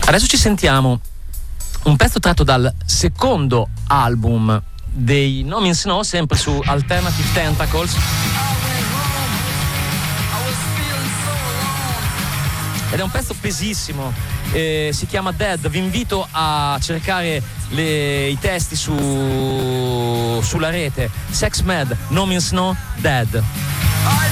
Adesso ci sentiamo un pezzo tratto dal secondo album dei No Means No, sempre su Alternative Tentacles, ed è un pezzo pesissimo, si chiama Dead. Vi invito a cercare i testi sulla rete. Sex Mad, No Means No, Dead.